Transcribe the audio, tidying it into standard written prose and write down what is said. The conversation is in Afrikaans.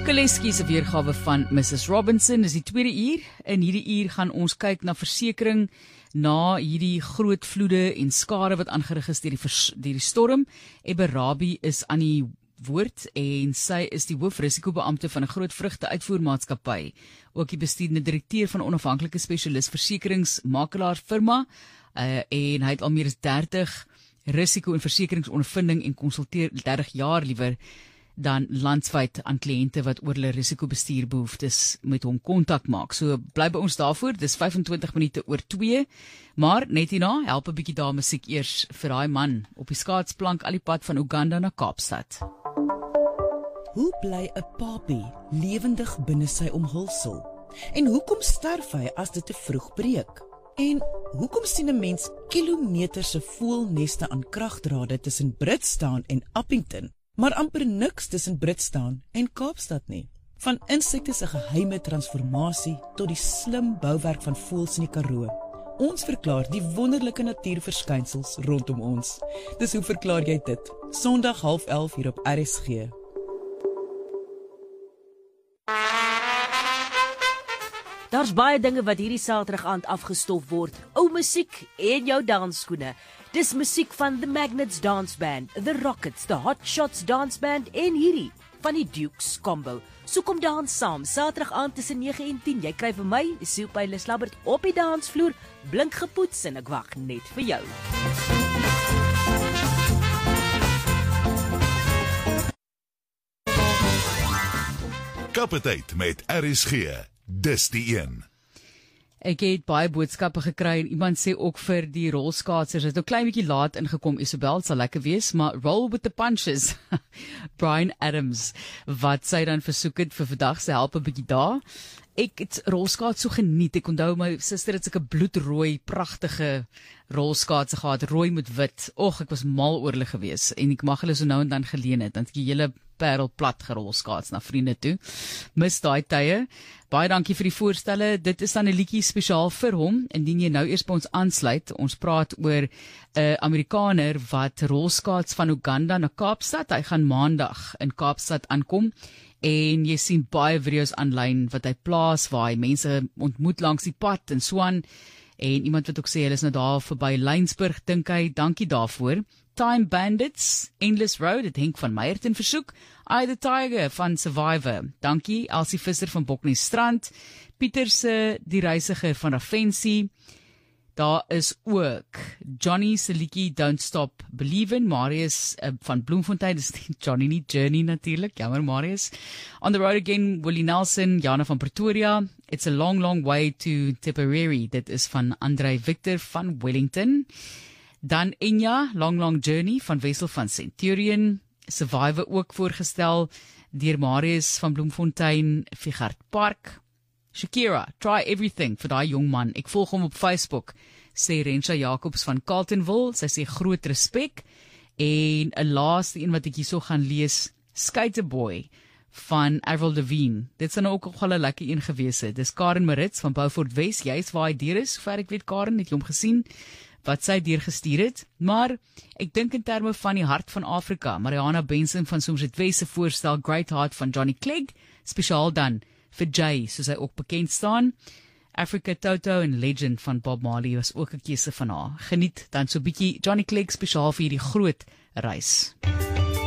Kaleski se weergawe van Mrs. Robinson is die tweede uur. In hierdie uur gaan ons kyk na versekering na hierdie groot vloede en skade wat aangerig is deur die storm. Ebbe Rabie is aan die woord en sy is die hoofrisikobeampte van 'n groot vrugte-uitvoermaatskappy. Ook die bestuurende direkteur van 'n onafhanklike spesialis versekeringsmakelaar firma en hy het al meer as 30 risiko- en versekeringsondervinding en konsulteer 30 jaar liewer dan landwyd aan kliënte wat oor hulle risikobestuurbehoeftes met hom kontak maak. So bly by ons daarvoor, dis 25 minute oor 2, maar net hierna help 'n bietjie daar musiek eers vir daai man op die skaatsplank al die pad van Uganda na Kaapstad. Hoe bly 'n papie lewendig binne sy omhulsel? En hoekom sterf hy as dit te vroeg breek? En hoekom sien 'n mens kilometers se voëlneste aan kragdrade tussen Britstown en Appington, maar amper niks tussen Britstown en Kaapstad nie? Van insekte se geheime transformasie tot die slim bouwerk van voëls in die Karoo. Ons verklaar die wonderlike natuurverskynsels rondom ons. Dis hoe verklaar jy dit? Sondag 10:30 hier op RSG. Daar's baie dinge wat hierdie Saterdag aand afgestof word. Ou musiek en jou dansskoene. Dis musiek van The Magnets Dance Band, The Rockets, The Hot Shots Dance Band en hierdie van die Dukes Combo. So kom dans saam, Saterdag aand tussen 9 en 10. Jy kry vir my, Sielpyle Slabbert op die dansvloer, blink gepoets en ek wag net vir jou. Kapiteit met RSG. Dis die een. Ek het baie boodskappe gekry en iemand sê ook vir die rolskaatsers, het 'n klein bietjie laat ingekom, Isabel, sal lekker wees, maar roll with the punches. Brian Adams, wat sy dan versoek het vir vandag se help 'n bietjie daar. Ek het rolskaats so geniet. Ek onthou my suster het sulke bloedrooi, pragtige rolskaatse gehad, rooi met wit. Och, ek was mal oor hulle gewees en ek mag hulle so nou en dan geleen het, dan het ek die hele parel plat gerolskaats na vriende toe. Mis daai tye. Baie dankie vir die voorstelle. Dit is dan 'n liedjie spesiaal vir hom. Indien jy nou eers by ons aansluit, ons praat oor 'n Amerikaner wat rolskaats van Uganda na Kaapstad. Hy gaan maandag in Kaapstad aankom. En jy sien baie video's aanlyn wat hy plaas waar hy mense ontmoet langs die pad en so aan. En iemand wat ook sê hulle is nou daar verby Lynsburg, dink hy, dankie daarvoor. Time Bandits, Endless Road, dit Henk van Meyerton versoek. I the Tiger van Survivor, dankie. Elsie Visser van Bokniestrand. Pieter se Die Reisiger van Ravensie. Daar is ook Johnny se liedjie Don't Stop Believin', Marius van Bloemfontein, dis Johnny nie Journey natuurlik, jammer Marius. On the Road Again, Willie Nelson, Jana van Pretoria. It's a long, long way to Tipperary, dit is van Andrei Victor van Wellington. Dan Enya, Long, Long Journey van Wessel van Centurion. Survivor ook voorgestel deur Marius van Bloemfontein, Figart Park. Shakira, Try Everything vir daai jong man. Ek volg hom op Facebook, sê Rensha Jacobs van Carltonville. Sy sê groot respek. En 'n laaste een wat ek hierso gaan lees, Skater Boy van Avril Lavigne. Dit is nou ook al 'n lekker een gewees het. Dis Karen Maritz van Beaufort Wes. Jy's waar hy deur is, sover ek weet Karen, het jy hom gesien wat sy deurgestuur het. Maar ek dink in terme van die hart van Afrika. Mariana Benson van Somerset West se voorstel Great Heart van Johnny Clegg, spesiaal dan vir Jay, soos hy ook bekend staan. Africa Toto en Legend van Bob Marley was ook 'n keuse van haar. Geniet dan so 'n bietjie Johnny Clegg spesiaal vir hierdie groot reis.